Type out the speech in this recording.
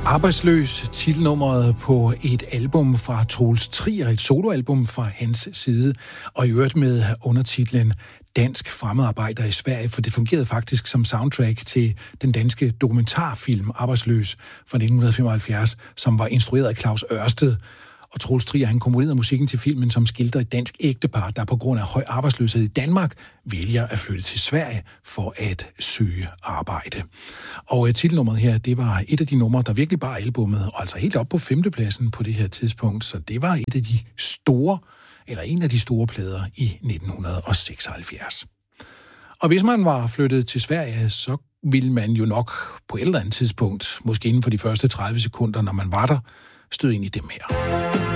Arbejdsløs, titelnummeret på et album fra Troels Trier, et soloalbum fra hans side, og i øvrigt med undertitlen Dansk Fremmedarbejder i Sverige, for det fungerede faktisk som soundtrack til den danske dokumentarfilm Arbejdsløs fra 1975, som var instrueret af Claus Ørsted. Og Troels Trier, han komponerede musikken til filmen, som skildrer et dansk ægtepar, der på grund af høj arbejdsløshed i Danmark vælger at flytte til Sverige for at søge arbejde. Og titelnummeret her, det var et af de numre, der virkelig bar albummet, og altså helt op på 5. pladsen på det her tidspunkt. Så det var et af de store, eller en af de store plader i 1976. Og hvis man var flyttet til Sverige, så ville man jo nok på et eller andet tidspunkt, måske inden for de første 30 sekunder, når man var der, støde ind i dem her.